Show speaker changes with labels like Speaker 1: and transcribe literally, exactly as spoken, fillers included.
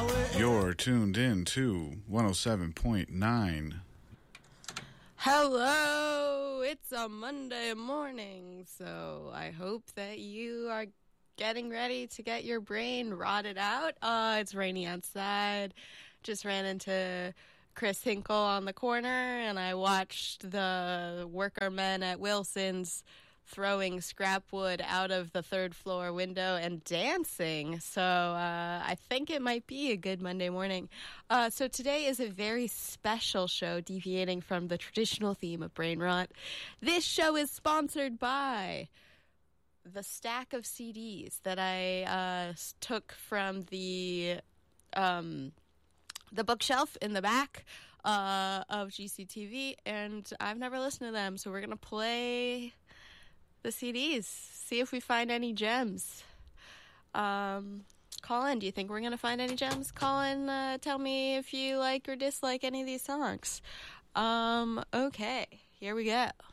Speaker 1: You're tuned in to one oh seven point nine.
Speaker 2: Hello! It's a Monday morning, so I hope that you are getting ready to get your brain rotted out. Uh, it's rainy outside. Just ran into Chris Hinkle on the corner, and I watched the workermen at Wilson's throwing scrap wood out of the third floor window and dancing. So uh, I think it might be a good Monday morning. Uh, so today is a very special show deviating from the traditional theme of brain rot. This show is sponsored by the stack of C Ds that I uh, took from the um, the bookshelf in the back uh, of G C T V, and I've never listened to them, so we're going to play the C Ds, see if we find any gems. Um, Colin, do you think we're going to find any gems? Colin, uh, tell me if you like or dislike any of these songs. Um, okay, here we go.